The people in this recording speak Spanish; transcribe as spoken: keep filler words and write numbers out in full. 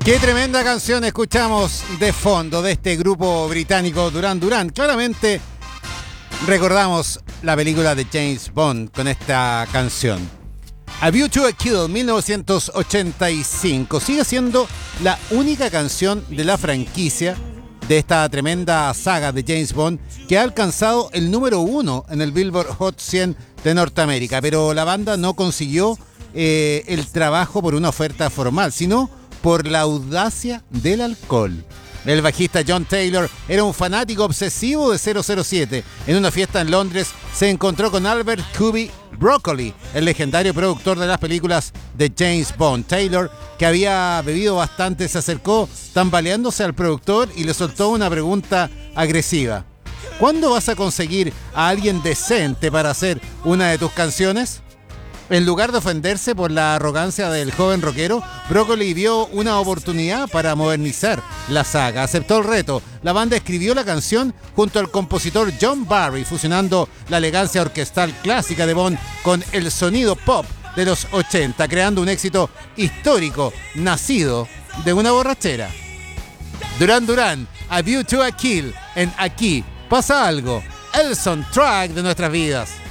Qué tremenda canción escuchamos de fondo de este grupo británico Duran Duran. Claramente recordamos la película de James Bond con esta canción. A View to a Kill, mil novecientos ochenta y cinco, sigue siendo la única canción de la franquicia de esta tremenda saga de James Bond que ha alcanzado el número uno en el Billboard Hot cien de Norteamérica, pero la banda no consiguió eh, el trabajo por una oferta formal, sino por la audacia del alcohol. El bajista John Taylor era un fanático obsesivo de cero cero siete. En una fiesta en Londres se encontró con Albert Cubby Broccoli, el legendario productor de las películas de James Bond. Taylor, que había bebido bastante, se acercó tambaleándose al productor y le soltó una pregunta agresiva. ¿Cuándo vas a conseguir a alguien decente para hacer una de tus canciones? En lugar de ofenderse por la arrogancia del joven rockero, Broccoli vio una oportunidad para modernizar la saga. Aceptó el reto. La banda escribió la canción junto al compositor John Barry, fusionando la elegancia orquestal clásica de Bond con el sonido pop de los ochenta, creando un éxito histórico nacido de una borrachera. Duran Duran, A View to a Kill, en Aquí pasa algo, el soundtrack de nuestras vidas.